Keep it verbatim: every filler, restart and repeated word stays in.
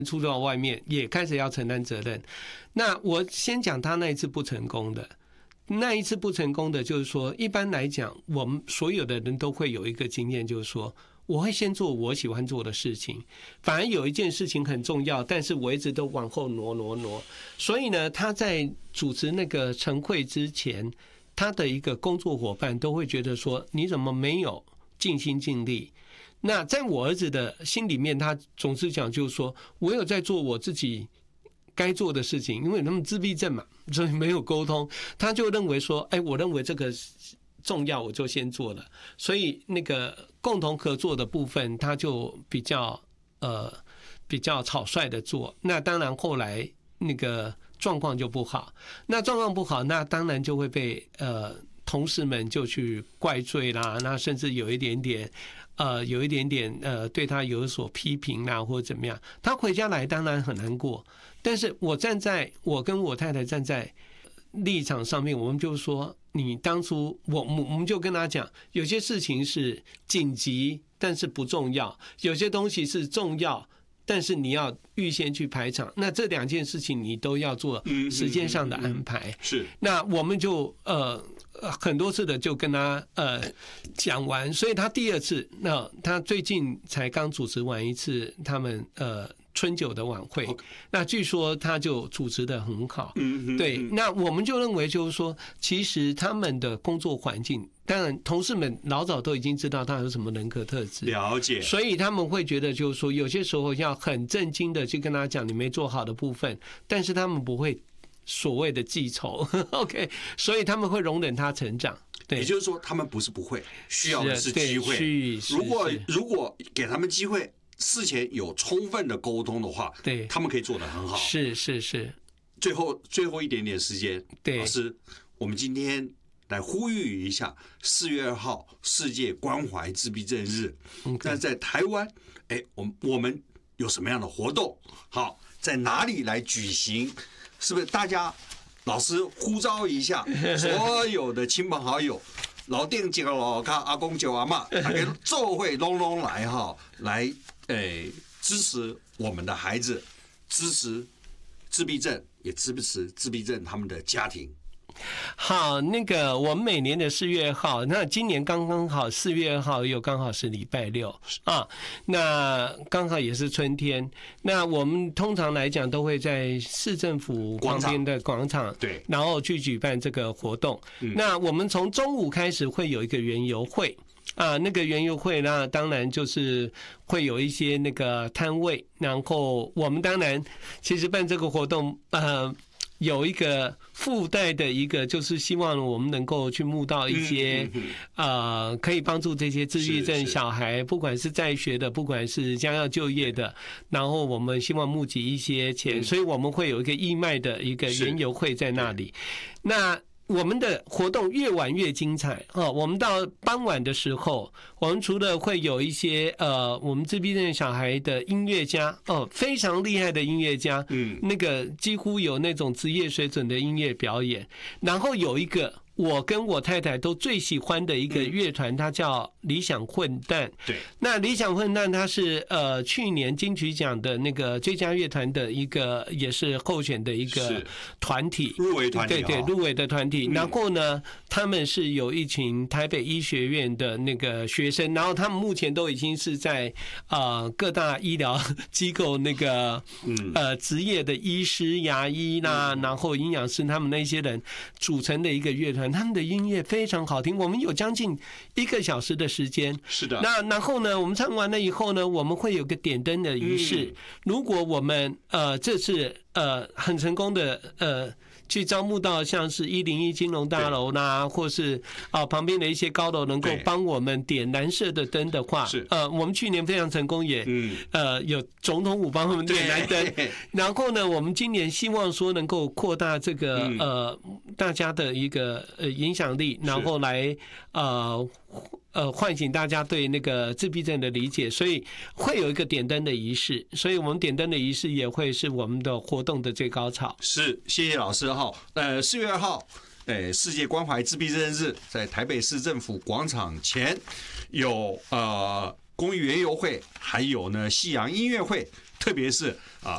出到外面也开始要承担责任。那我先讲他那一次不成功的，那一次不成功的就是说，一般来讲，我们所有的人都会有一个经验，就是说，我会先做我喜欢做的事情，反而有一件事情很重要，但是我一直都往后挪挪挪。所以呢，他在主持那个晨会之前，他的一个工作伙伴都会觉得说，你怎么没有尽心尽力？那在我儿子的心里面，他总是讲，就是说我有在做我自己该做的事情，因为他们自闭症嘛，所以没有沟通，他就认为说，哎，我认为这个重要，我就先做了，所以那个共同合作的部分，他就比较呃比较草率的做。那当然后来那个状况就不好，那状况不好，那当然就会被呃同事们就去怪罪啦，那甚至有一点点。呃，有一点点呃，对他有所批评啦，或者怎么样，他回家来当然很难过。但是我站在我跟我太太站在立场上面，我们就说，你当初我我们就跟他讲，有些事情是紧急，但是不重要；有些东西是重要，但是你要预先去排场。那这两件事情你都要做时间上的安排。 是， 那我们就呃。很多次的就跟他呃讲完，所以他第二次，那他最近才刚主持完一次他们呃春酒的晚会，那据说他就主持得很好，对，那我们就认为就是说，其实他们的工作环境，当然同事们老早都已经知道他有什么人格特质， 了解， 所以他们会觉得就是说，有些时候要很震惊的去跟他讲你没做好的部分，但是他们不会。所谓的记仇 ，OK， 所以他们会容忍他成长。对， 也就是说，他们不是不会，需要的是机会。如果如果给他们机会，事前有充分的沟通的话， 对， 他们可以做得很好。 是是是。 最后最后一点点时间， 对， 老师，我们今天来呼吁一下，四月二号世界关怀自闭症日。那在台湾，哎，我们我们有什么样的活动？好，在哪里来举行？是不是大家老师呼召一下所有的亲朋好友，老店几个老卡阿公舅阿嬷，大家做会隆隆来哈，来诶支持我们的孩子，支持自闭症，也支持自闭症他们的家庭。 好，那个我们每年的四月二号，那今年刚刚好四月二号又刚好是礼拜六啊，那刚好也是春天。那我们通常来讲都会在市政府旁边的广场， 对， 然后去举办这个活动。那我们从中午开始会有一个园游会。啊，那个园游会呢，当然就是会有一些那个摊位，然后我们当然其实办这个活动，呃。有一个附带的一个，就是希望我们能够去募到一些，呃，可以帮助这些自闭症小孩，不管是在学的，不管是将要就业的，然后我们希望募集一些钱，所以我们会有一个义卖的一个园游会在那里。那我们的活动越晚越精彩哦！我们到傍晚的时候，我们除了会有一些呃，我们自闭症小孩的音乐家哦，非常厉害的音乐家，嗯，那个几乎有那种职业水准的音乐表演，然后有一个。我跟我太太都最喜欢的一个乐团，它叫理想混蛋。 对， 那理想混蛋它是呃去年金曲奖的那个最佳乐团的一个，也是候选的一个团体， 入围团体， 对对，入围的团体。然后呢，他们是有一群台北医学院的那个学生，然后他们目前都已经是在呃各大医疗机构那个呃职业的医师、牙医啦，然后营养师他们那些人组成的一个乐团。他们的音乐非常好听，我们有将近一个小时的时间。 是的。 那然后呢，我们唱完了以后呢，我们会有个点灯的仪式。嗯、如果我们呃这次呃很成功的呃。去招募到像是一零一金融大楼啦，或是啊旁边的一些高楼能够帮我们点蓝色的灯的话， 是呃我们去年非常成功，也呃有总统府帮我们点蓝灯。然后呢，我们今年希望说能够扩大这个呃大家的一个呃影响力，然后来呃。呃，唤醒大家对那个自闭症的理解，所以会有一个点灯的仪式，所以我们点灯的仪式也会是我们的活动的最高潮。 是，谢谢老师哈。呃，四月二号，呃，世界关怀自闭症日，在台北市政府广场前有呃公益园游会，还有呢夕阳音乐会，特别是啊